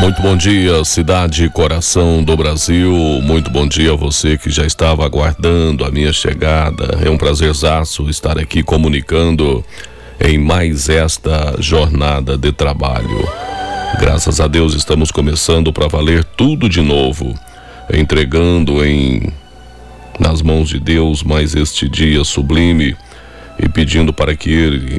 Muito bom dia, cidade e coração do Brasil. Muito bom dia a você que já estava aguardando a minha chegada. É um prazerzaço estar aqui comunicando em mais esta jornada de trabalho. Graças a Deus estamos começando para valer tudo de novo, entregando nas mãos de Deus mais este dia sublime e pedindo para que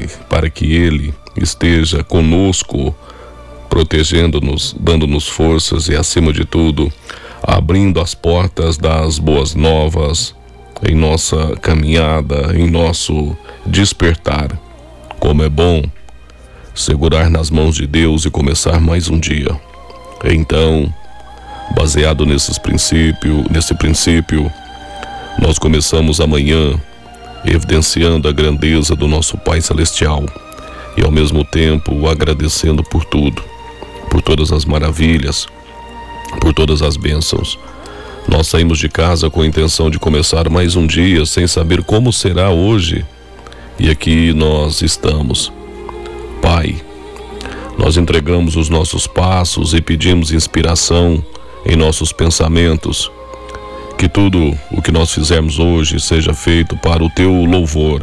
Ele esteja conosco, protegendo-nos, dando-nos forças e, acima de tudo, abrindo as portas das boas novas em nossa caminhada, em nosso despertar. Como é bom segurar nas mãos de Deus e começar mais um dia. Então, baseado nesse princípio, nós começamos amanhã evidenciando a grandeza do nosso Pai Celestial e, ao mesmo tempo, o agradecendo por tudo, por todas as maravilhas, por todas as bênçãos. Nós saímos de casa com a intenção de começar mais um dia sem saber como será hoje, e aqui nós estamos. Pai, nós entregamos os nossos passos e pedimos inspiração em nossos pensamentos, que tudo o que nós fizermos hoje seja feito para o Teu louvor.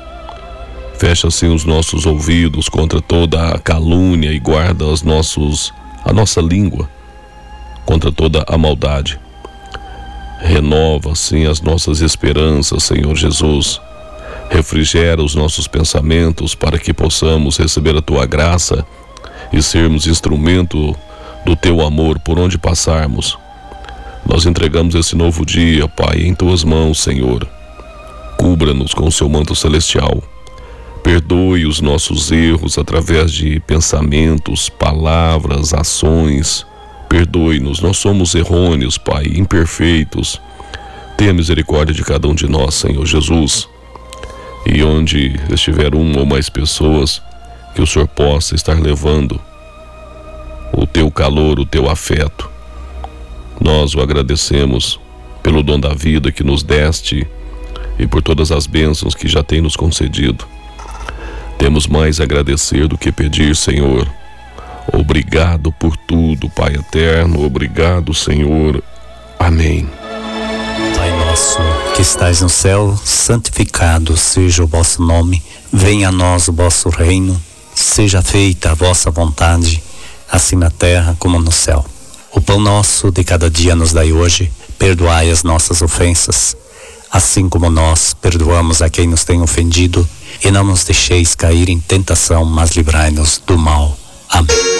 Fecha assim os nossos ouvidos contra toda a calúnia e guarda a nossa língua contra toda a maldade. Renova assim as nossas esperanças, Senhor Jesus. Refrigera os nossos pensamentos para que possamos receber a Tua graça e sermos instrumento do Teu amor por onde passarmos. Nós entregamos esse novo dia, Pai, em Tuas mãos, Senhor. Cubra-nos com o Seu manto celestial. Perdoe os nossos erros através de pensamentos, palavras, ações. Perdoe-nos, nós somos errôneos, Pai, imperfeitos. Tenha misericórdia de cada um de nós, Senhor Jesus. E onde estiver uma ou mais pessoas, que o Senhor possa estar levando o Teu calor, o Teu afeto. Nós o agradecemos pelo dom da vida que nos deste e por todas as bênçãos que já tem nos concedido. Temos mais a agradecer do que pedir, Senhor. Obrigado por tudo, Pai eterno. Obrigado, Senhor. Amém. Pai nosso, que estais no céu, santificado seja o vosso nome. Venha a nós o vosso reino. Seja feita a vossa vontade, assim na terra como no céu. O pão nosso de cada dia nos dai hoje. Perdoai as nossas ofensas, assim como nós perdoamos a quem nos tem ofendido. E não nos deixeis cair em tentação, mas livrai-nos do mal. Amém.